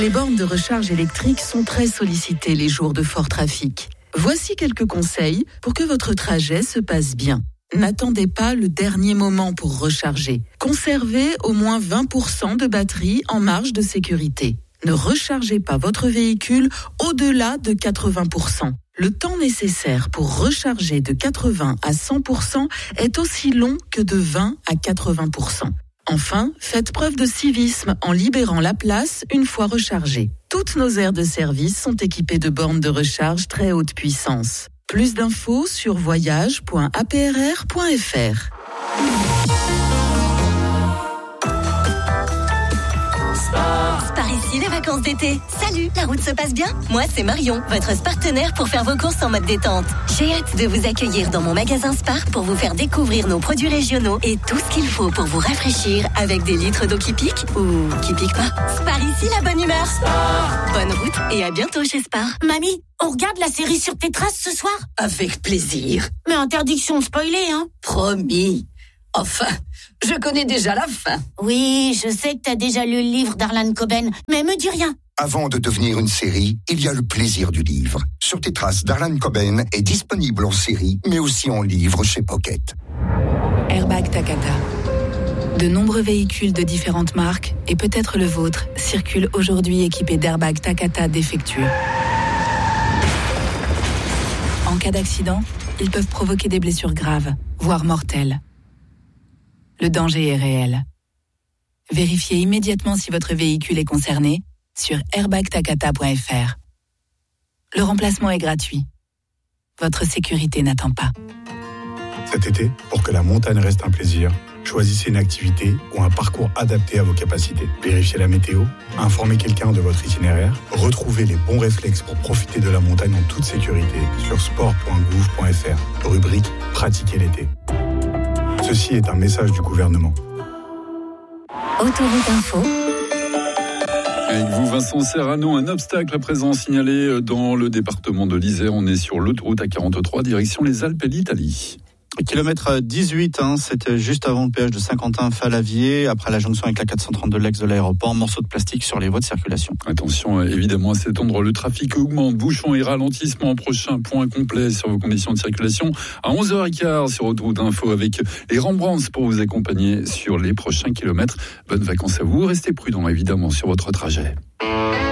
Les bornes de recharge électrique sont très sollicitées les jours de fort trafic. Voici quelques conseils pour que votre trajet se passe bien. N'attendez pas le dernier moment pour recharger. Conservez au moins 20% de batterie en marge de sécurité. Ne rechargez pas votre véhicule au-delà de 80%. Le temps nécessaire pour recharger de 80 à 100% est aussi long que de 20 à 80%. Enfin, faites preuve de civisme en libérant la place une fois rechargée. Toutes nos aires de service sont équipées de bornes de recharge très haute puissance. Plus d'infos sur voyage.aprr.fr. Par ici, les vacances d'été. Salut, la route se passe bien? Moi, c'est Marion, votre partenaire pour faire vos courses en mode détente. J'ai hâte de vous accueillir dans mon magasin Spar pour vous faire découvrir nos produits régionaux et tout ce qu'il faut pour vous rafraîchir avec des litres d'eau qui piquent ou qui piquent pas. Spar ici, la bonne humeur. Spar. Bonne route et à bientôt chez Spar. Mamie, on regarde la série sur tes traces ce soir? Avec plaisir. Mais interdiction de spoiler, hein? Promis. Enfin, je connais déjà la fin. Oui, je sais que t'as déjà lu le livre d'Harlan Coben, mais me dis rien. Avant de devenir une série, il y a le plaisir du livre. Sur tes traces d'Harlan Coben est disponible en série, mais aussi en livre chez Pocket. Airbag Takata. De nombreux véhicules de différentes marques, et peut-être le vôtre, circulent aujourd'hui équipés d'airbags Takata défectueux. En cas d'accident, ils peuvent provoquer des blessures graves, voire mortelles. Le danger est réel. Vérifiez immédiatement si votre véhicule est concerné sur airbagtakata.fr. Le remplacement est gratuit. Votre sécurité n'attend pas. Cet été, pour que la montagne reste un plaisir, choisissez une activité ou un parcours adapté à vos capacités. Vérifiez la météo, informez quelqu'un de votre itinéraire, retrouvez les bons réflexes pour profiter de la montagne en toute sécurité sur sport.gouv.fr, rubrique « Pratiquer l'été ». Ceci est un message du gouvernement. Autoroute Info. Avec vous, Vincent Serrano, un obstacle à présent signalé dans le département de l'Isère. On est sur l'autoroute A43, direction les Alpes et l'Italie. Kilomètre 18, c'était juste avant le péage de Saint-Quentin-Falavier, après la jonction avec la 432 de l'axe de l'aéroport, morceau de plastique sur les voies de circulation. Attention évidemment à cet endroit, le trafic augmente, bouchons et ralentissements. Prochain point complet sur vos conditions de circulation à 11h15 sur Autoroute Info avec les Rembrandts pour vous accompagner sur les prochains kilomètres. Bonnes vacances à vous, restez prudents évidemment sur votre trajet.